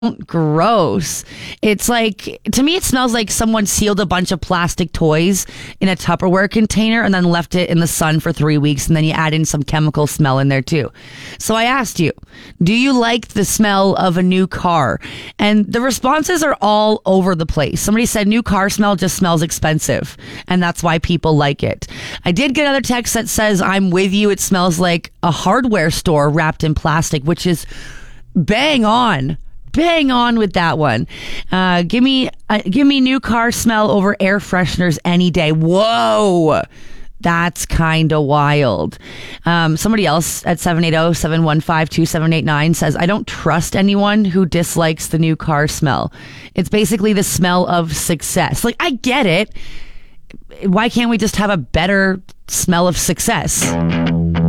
Gross. It's like, to me, it smells like someone sealed a bunch of plastic toys in a Tupperware container and then left it in the sun for 3 weeks, and then you add in some chemical smell in there too. So I asked you, do you like the smell of a new car? And the responses are all over the place. Somebody said new car smell just smells expensive, and that's why people like it. I did get another text that says, I'm with you. It smells like a hardware store wrapped in plastic, which is bang on. Bang on with that one. Give me new car smell over air fresheners any day. Whoa. That's kind of wild. Somebody else at 780-715-2789 says, I don't trust anyone who dislikes the new car smell. It's basically the smell of success. Like, I get it. Why can't we just have a better smell of success?